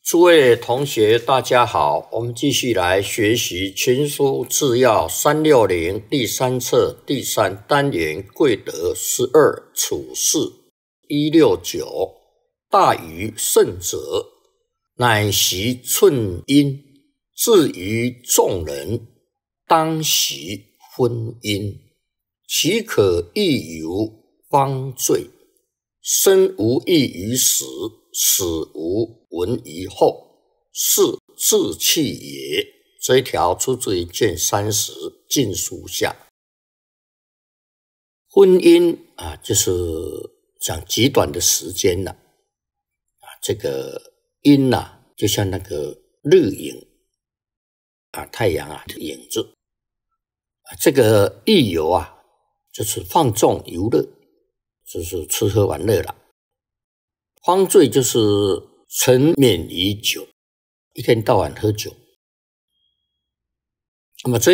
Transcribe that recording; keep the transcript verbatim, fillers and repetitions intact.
诸位同学，大家好，我们继续来学习《群书治要》三六零第三册第三单元贵德十二处事一六九。大于圣者，乃习寸阴，至于众人，当习分阴。岂可异由方罪？生无益于始，死无闻于后，是志气也。这一条出自于卷三十禁书下。婚姻啊，就是讲极短的时间了。啊，这个阴啊，就像那个日影啊，太阳啊的影子。啊，这个逸游啊，就是放纵游乐，就是吃喝玩乐了。方醉就是沉湎于酒，一天到晚喝酒。那么这